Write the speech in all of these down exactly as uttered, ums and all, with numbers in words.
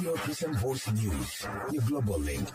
Radio Christian Voice News, your global link.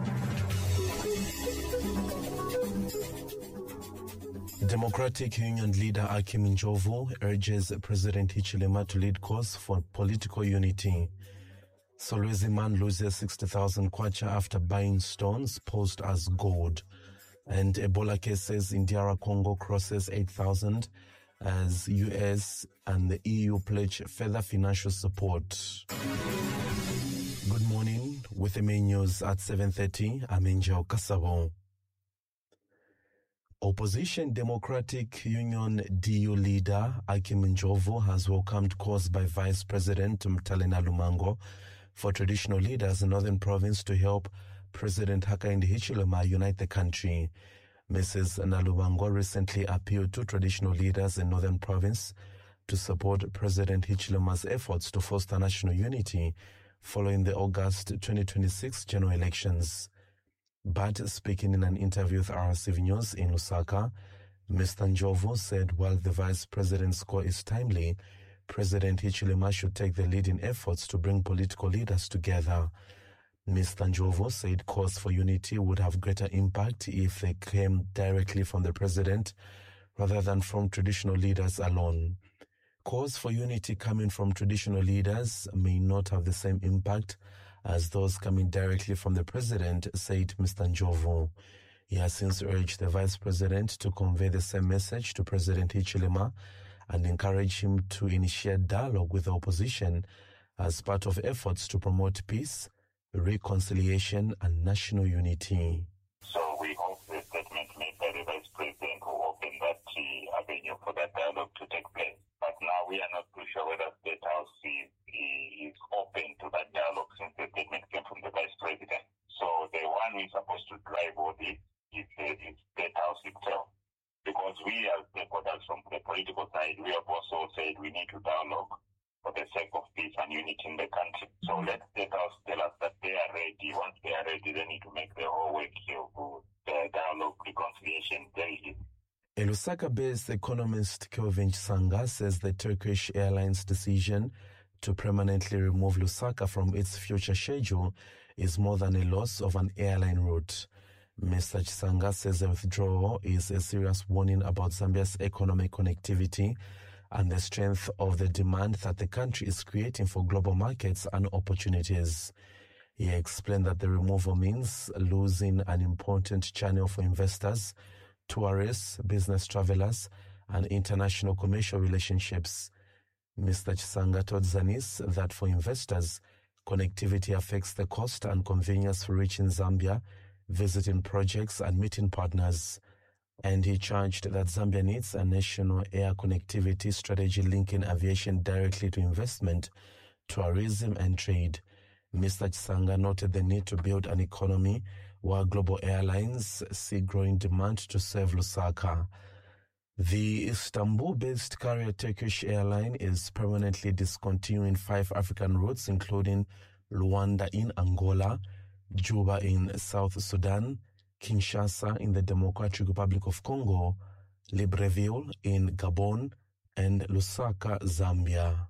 Democratic Union leader Akim Ndlovu urges President Hichilema to lead cause for political unity. Solwezi man loses sixty thousand kwacha after buying stones posed as gold. And Ebola cases in D R Congo crosses eight thousand as U S and the E U pledge further financial support. Good morning. With the main news at seven thirty, I'm Angel Kasabo. Opposition Democratic Union D U leader Akim Ndlovu has welcomed calls by Vice President Mtalena Lumango for traditional leaders in Northern Province to help President Hakainde Hichilema unite the country. Missus Nalumango recently appealed to traditional leaders in Northern Province to support President Hichilema's efforts to foster national unity following the August twenty twenty-six general elections. But speaking in an interview with R C V News in Lusaka, Mister Ndlovu said while the Vice President's call is timely, President Hichilema should take the lead in efforts to bring political leaders together. Mister Ndlovu said calls for unity would have greater impact if they came directly from the President rather than from traditional leaders alone. Calls for unity coming from traditional leaders may not have the same impact as those coming directly from the President, said Mister Ndlovu. He has since urged the Vice President to convey the same message to President Hichilema and encourage him to initiate dialogue with the opposition as part of efforts to promote peace, reconciliation and national unity. So we hope the statement made by the Vice President will open that uh, avenue for that dialogue to take place. But now we are not too sure whether State House is, is open to that dialogue since the statement came from the Vice President. So the one who is supposed to drive all this is the State House itself. Because we as stakeholders from the political side, we have also said we need to dialogue for the sake of peace and unity in the country. So let State House tell us that they are ready. Once they are ready, they need to make the whole work here for the dialogue, reconciliation, very easy. A Lusaka-based economist Kelvin Sanga says the Turkish Airlines decision to permanently remove Lusaka from its future schedule is more than a loss of an airline route. Mister Sanga says the withdrawal is a serious warning about Zambia's economic connectivity and the strength of the demand that the country is creating for global markets and opportunities. He explained that the removal means losing an important channel for investors, tourists, business travelers, and international commercial relationships. Mister Chisanga told Zanis that for investors, connectivity affects the cost and convenience for reaching Zambia, visiting projects, and meeting partners. And he charged that Zambia needs a national air connectivity strategy linking aviation directly to investment, tourism, and trade. Mister Chisanga noted the need to build an economy where global airlines see growing demand to serve Lusaka. The Istanbul-based carrier Turkish Airline is permanently discontinuing five African routes, including Luanda in Angola, Juba in South Sudan, Kinshasa in the Democratic Republic of Congo, Libreville in Gabon, and Lusaka, Zambia.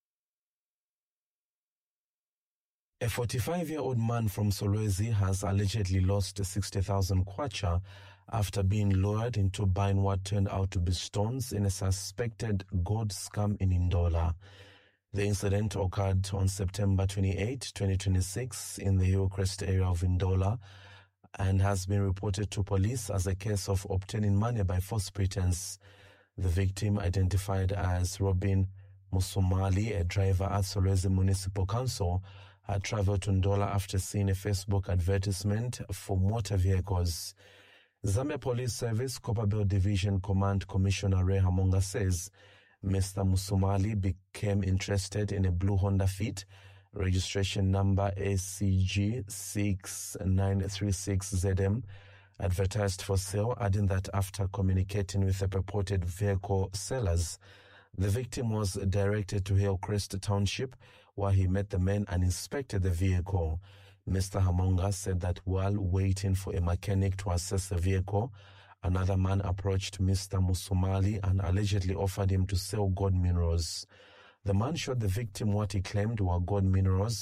A forty-five-year-old man from Solwezi has allegedly lost sixty thousand kwacha after being lured into buying what turned out to be stones in a suspected gold scam in Ndola. The incident occurred on September twenty-eighth, twenty twenty-six in the Hillcrest area of Ndola and has been reported to police as a case of obtaining money by false pretense. The victim, identified as Robin Musumali, a driver at Solwezi Municipal Council, had traveled to Ndola after seeing a Facebook advertisement for motor vehicles. Zambia Police Service Copperbelt Division Command Commissioner Ray Hamonga says Mister Musumali became interested in a blue Honda Fit, registration number A C G six nine three six Z M, advertised for sale, adding that after communicating with the purported vehicle sellers, the victim was directed to Hillcrest Township, where he met the men and inspected the vehicle. Mister Hamonga said that while waiting for a mechanic to assess the vehicle, another man approached Mister Musumali and allegedly offered him to sell gold minerals. The man showed the victim what he claimed were gold minerals,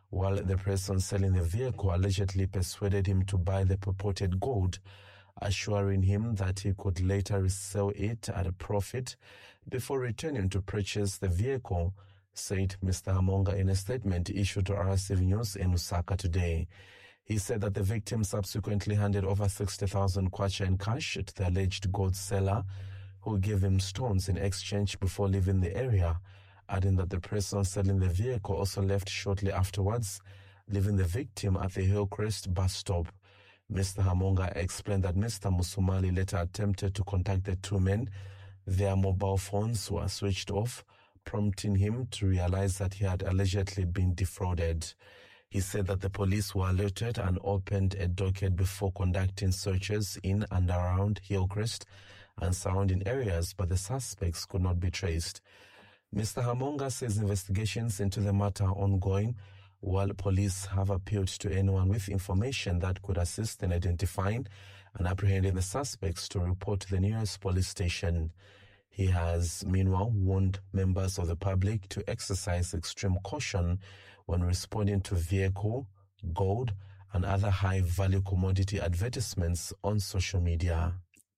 while the person selling the vehicle allegedly persuaded him to buy the purported gold, assuring him that he could later resell it at a profit before returning to purchase the vehicle, said Mister Hamonga in a statement issued to R S T V News in Lusaka today. He said that the victim subsequently handed over sixty thousand kwacha in cash to the alleged gold seller, who gave him stones in exchange before leaving the area, adding that the person selling the vehicle also left shortly afterwards, leaving the victim at the Hillcrest bus stop. Mister Hamonga explained that Mister Musumali later attempted to contact the two men. Their mobile phones were switched off, prompting him to realize that he had allegedly been defrauded. He said that the police were alerted and opened a docket before conducting searches in and around Hillcrest and surrounding areas, but the suspects could not be traced. Mister Hamonga says investigations into the matter are ongoing, while police have appealed to anyone with information that could assist in identifying and apprehending the suspects to report to the nearest police station. He has, meanwhile, warned members of the public to exercise extreme caution when responding to vehicle, gold, and other high-value commodity advertisements on social media.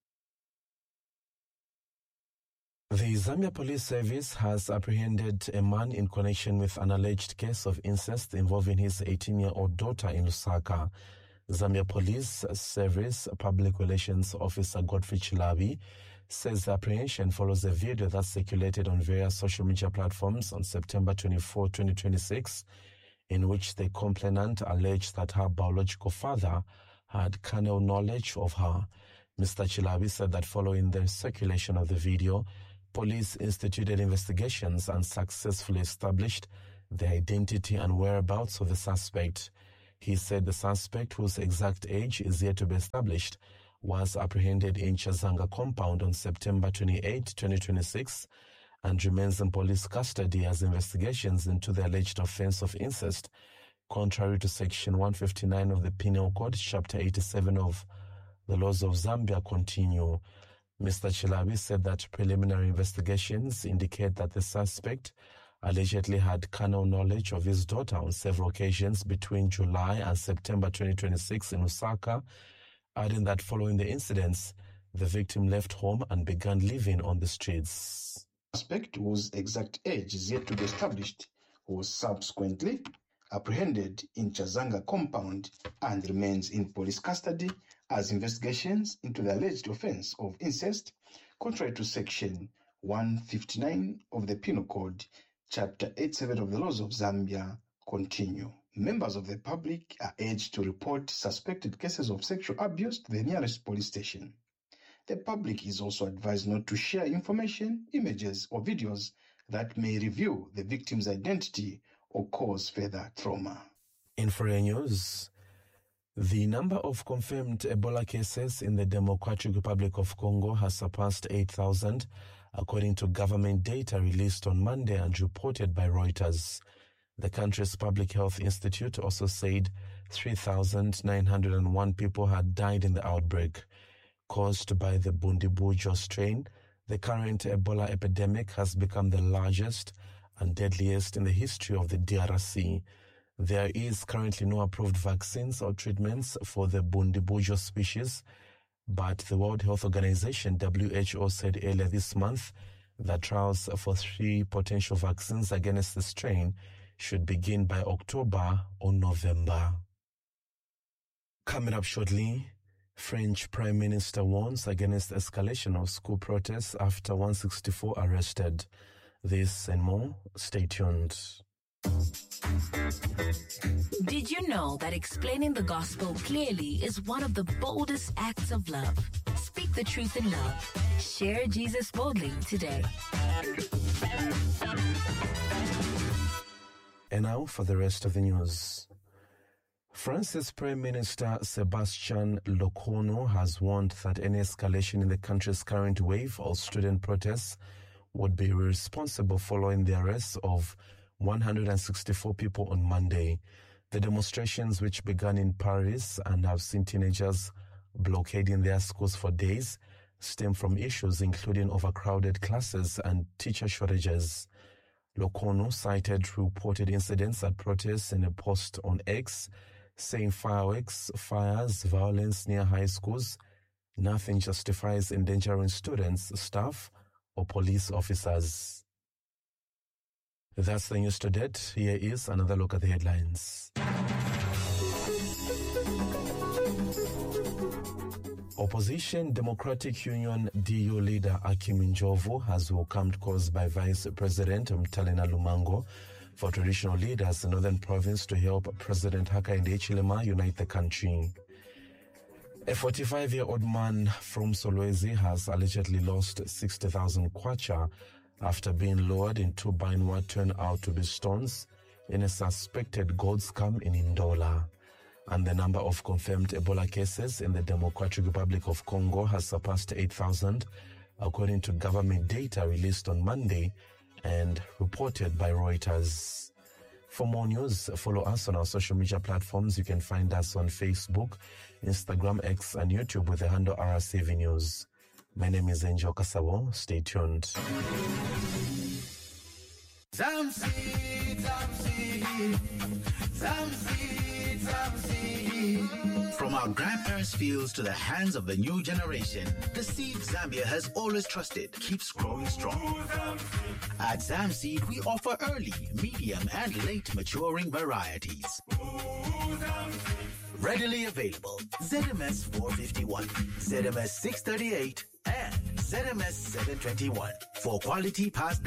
The Zambia Police Service has apprehended a man in connection with an alleged case of incest involving his eighteen-year-old daughter in Lusaka. Zambia Police Service Public Relations Officer Godfrey Chilabi says the apprehension follows a video that circulated on various social media platforms on September twenty-fourth, twenty twenty-six, in which the complainant alleged that her biological father had carnal knowledge of her. Mister Chilabi said that following the circulation of the video, police instituted investigations and successfully established the identity and whereabouts of the suspect. He said the suspect, whose exact age is yet to be established, was apprehended in Chazanga compound on September twenty-eighth, twenty twenty-six, and remains in police custody as investigations into the alleged offense of incest, contrary to Section one fifty-nine of the Penal Code, Chapter eighty-seven of the Laws of Zambia, continue. Mister Chilabi said that preliminary investigations indicate that the suspect allegedly had carnal knowledge of his daughter on several occasions between July and September twenty twenty-six in Lusaka, adding that following the incidents, the victim left home and began living on the streets. The suspect, whose exact age is yet to be established, was subsequently apprehended in Chazanga compound and remains in police custody as investigations into the alleged offense of incest, contrary to Section one fifty-nine of the Penal Code, Chapter eighty-seven of the Laws of Zambia, continue. Members of the public are urged to report suspected cases of sexual abuse to the nearest police station. The public is also advised not to share information, images, or videos that may reveal the victim's identity or cause further trauma. In foreign news, the number of confirmed Ebola cases in the Democratic Republic of Congo has surpassed eight thousand, according to government data released on Monday and reported by Reuters. The country's Public Health Institute also said three thousand nine hundred one people had died in the outbreak. Caused by the Bundibugyo strain, the current Ebola epidemic has become the largest and deadliest in the history of the D R C. There is currently no approved vaccines or treatments for the Bundibugyo species, but the World Health Organization, W H O, said earlier this month that trials for three potential vaccines against the strain should begin by October or November. Coming up shortly, French Prime Minister warns against escalation of school protests after one hundred sixty-four arrested. This and more, stay tuned. Did you know that explaining the gospel clearly is one of the boldest acts of love? Speak the truth in love. Share Jesus boldly today. And now for the rest of the news. France's Prime Minister Sebastian Lecornu has warned that any escalation in the country's current wave of student protests would be irresponsible following the arrest of one hundred sixty-four people on Monday. The demonstrations, which began in Paris and have seen teenagers blockading their schools for days, stem from issues including overcrowded classes and teacher shortages. Lokono cited reported incidents at protests in a post on X, saying fireworks, fires, violence near high schools, nothing justifies endangering students, staff, or police officers. That's the news to date. Here is another look at the headlines. Opposition Democratic Union D U leader Akim Njovu has welcomed calls by Vice President Mtalena Lumango for traditional leaders in Northern Province to help President Hakainde Hichilema unite the country. A forty-five-year-old man from Solwezi has allegedly lost sixty thousand kwacha after being lured into buying what turned out to be stones in a suspected gold scam in Ndola. And the number of confirmed Ebola cases in the Democratic Republic of Congo has surpassed eight thousand, according to government data released on Monday and reported by Reuters. For more news, follow us on our social media platforms. You can find us on Facebook, Instagram, X, and YouTube with the handle R S C V News. My name is Angel Kasabo. Stay tuned. Zamsi, Zamsi, Zamsi, Zamsi. From our grandparents' fields to the hands of the new generation, the seed Zambia has always trusted keeps growing strong. At Zamseed, we offer early, medium, and late maturing varieties. Readily available: Z M S four fifty-one, Z M S six thirty-eight, and Z M S seven twenty-one for quality past